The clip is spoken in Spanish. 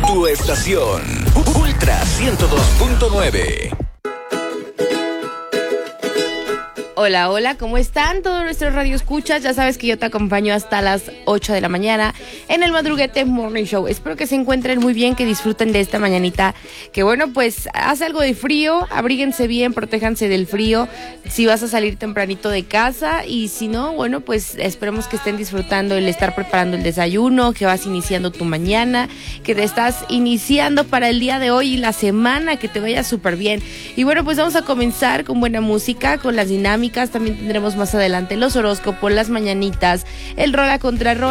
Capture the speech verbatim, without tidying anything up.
Tu estación, Ultra ciento dos punto nueve. Hola, hola, ¿cómo están todos nuestros radioescuchas? Ya sabes que yo te acompaño hasta las ocho de la mañana en el Madruguete Morning Show. Espero que se encuentren muy bien, que disfruten de esta mañanita. Que bueno, pues hace algo de frío, abríguense bien, protéjanse del frío. Si vas a salir tempranito de casa y si no, bueno, pues esperemos que estén disfrutando el estar preparando el desayuno, que vas iniciando tu mañana, que te estás iniciando para el día de hoy y la semana, que te vaya súper bien. Y bueno, pues vamos a comenzar con buena música, con las dinámicas. También tendremos más adelante los horóscopos, las mañanitas, el rola contra rola.